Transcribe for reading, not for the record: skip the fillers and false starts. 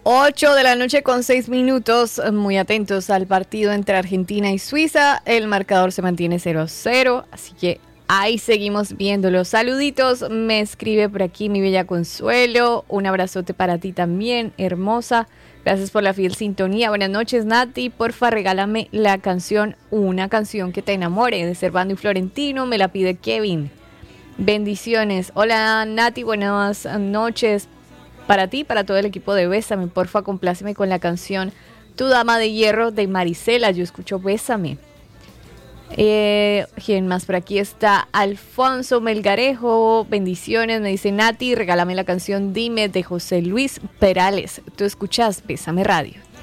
8 de la noche con 6 minutos, muy atentos al partido entre Argentina y Suiza. El marcador se mantiene 0-0, así que ahí seguimos viéndolo. Saluditos, me escribe por aquí mi bella Consuelo. Un abrazote para ti también, hermosa. Gracias por la fiel sintonía. Buenas noches, Nati. Porfa, regálame la canción Una canción que te enamore de Servando y Florentino. Me la pide Kevin. Bendiciones. Hola, Nati. Buenas noches. Para ti, para todo el equipo de Bésame, porfa, compláceme con la canción Tu Dama de Hierro de Marisela. Yo escucho Bésame. ¿Quién más por aquí está? Alfonso Melgarejo. Bendiciones, me dice Nati. Regálame la canción Dime de José Luis Perales. Tú escuchas Bésame Radio.